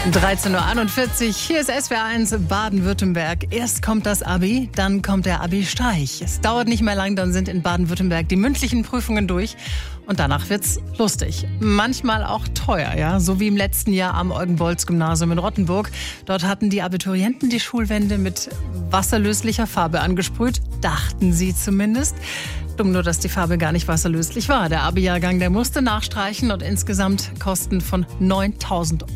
13.41 Uhr, hier ist SWR1 Baden-Württemberg. Erst kommt das Abi, dann kommt der Abi-Streich. Es dauert nicht mehr lang, dann sind in Baden-Württemberg die mündlichen Prüfungen durch. Und danach wird's lustig. Manchmal auch teuer, ja. So wie im letzten Jahr am Eugen-Bolz-Gymnasium in Rottenburg. Dort hatten die Abiturienten die Schulwände mit wasserlöslicher Farbe angesprüht. Dachten sie zumindest. Dumm nur, dass die Farbe gar nicht wasserlöslich war. Der Abi-Jahrgang, der musste nachstreichen und insgesamt Kosten von 9.000 €